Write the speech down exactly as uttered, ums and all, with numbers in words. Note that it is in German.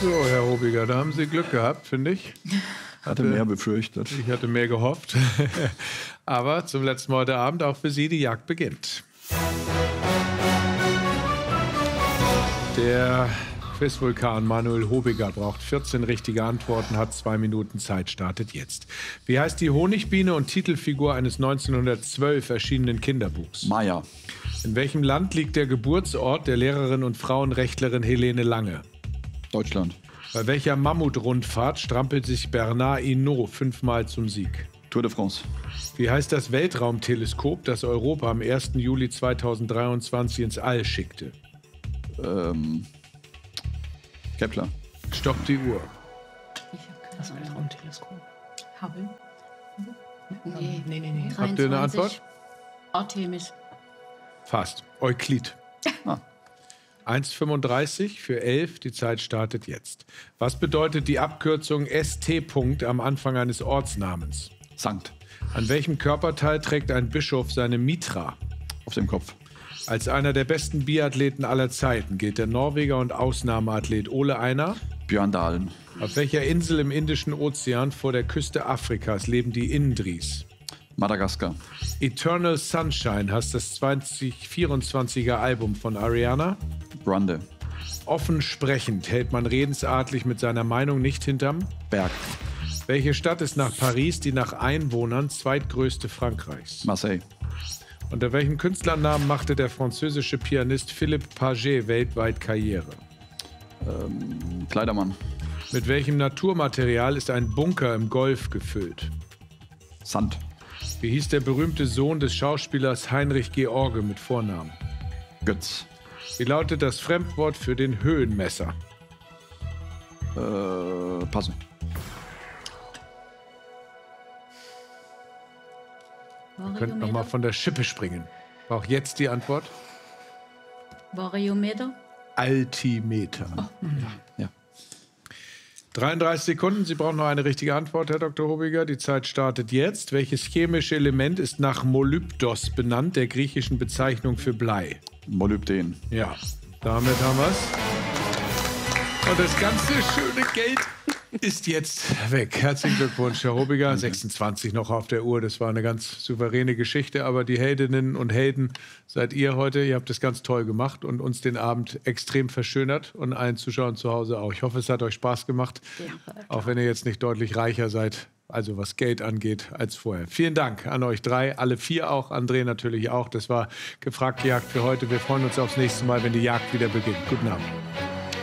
So, Herr Hobiger, da haben Sie Glück gehabt, finde ich. Hatte mehr befürchtet. Ich hatte mehr gehofft. Aber zum letzten Mal heute Abend auch für Sie die Jagd beginnt. Der Quizvulkan Manuel Hobiger braucht vierzehn richtige Antworten, hat zwei Minuten Zeit, startet jetzt. Wie heißt die Honigbiene und Titelfigur eines neunzehnhundertzwölf erschienenen Kinderbuchs? Maya. In welchem Land liegt der Geburtsort der Lehrerin und Frauenrechtlerin Helene Lange? Deutschland. Bei welcher Mammutrundfahrt strampelt sich Bernard Hinault fünfmal zum Sieg? Tour de France. Wie heißt das Weltraumteleskop, das Europa am ersten Juli zweitausenddreiundzwanzig ins All schickte? Ähm, Kepler. Stoppt die Uhr. Das Weltraumteleskop. Hubble? Nee, nee, nee. nee. Habt ihr eine Antwort? Artemis. Fast. Euklid. Ah. eins Komma fünfunddreißig für elf. Die Zeit startet jetzt. Was bedeutet die Abkürzung S T. am Anfang eines Ortsnamens? Sankt. An welchem Körperteil trägt ein Bischof seine Mitra? Auf dem Kopf. Als einer der besten Biathleten aller Zeiten gilt der Norweger und Ausnahmeathlet Ole Einar. Björn Dahlen. Auf welcher Insel im Indischen Ozean vor der Küste Afrikas leben die Indris? Madagaskar. Eternal Sunshine heißt das zwanzig vierundzwanziger Album von Ariana. Grande. Offen sprechend hält man redensartlich mit seiner Meinung nicht hinterm Berg. Welche Stadt ist nach Paris die nach Einwohnern zweitgrößte Frankreichs? Marseille. Unter welchem Künstlernamen machte der französische Pianist Philippe Paget weltweit Karriere? Ähm, Kleidermann. Mit welchem Naturmaterial ist ein Bunker im Golf gefüllt? Sand. Wie hieß der berühmte Sohn des Schauspielers Heinrich George mit Vornamen? Götz. Wie lautet das Fremdwort für den Höhenmesser? Äh, passen. Ihr könnt noch mal von der Schippe springen. Auch jetzt die Antwort? Variometer. Altimeter. Oh. Ja. dreiunddreißig Sekunden. Sie brauchen noch eine richtige Antwort, Herr Doktor Hobiger. Die Zeit startet jetzt. Welches chemische Element ist nach Molybdos benannt, der griechischen Bezeichnung für Blei? Molybden. Ja, damit haben wir es. Und das ganze schöne Geld ist jetzt weg. Herzlichen Glückwunsch, Herr Hobiger. sechsundzwanzig noch auf der Uhr. Das war eine ganz souveräne Geschichte. Aber die Heldinnen und Helden seid ihr heute. Ihr habt das ganz toll gemacht und uns den Abend extrem verschönert. Und allen Zuschauern zu Hause auch. Ich hoffe, es hat euch Spaß gemacht. Ja, auch wenn ihr jetzt nicht deutlich reicher seid, also was Geld angeht, als vorher. Vielen Dank an euch drei, alle vier auch. André natürlich auch. Das war Gefragt Jagd für heute. Wir freuen uns aufs nächste Mal, wenn die Jagd wieder beginnt. Guten Abend.